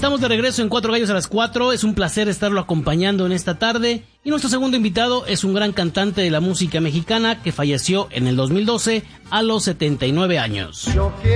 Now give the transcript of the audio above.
Estamos de regreso en Cuatro Gallos a las 4. Es un placer estarlo acompañando en esta tarde. Y nuestro segundo invitado es un gran cantante de la música mexicana que falleció en el 2012 a los 79 años.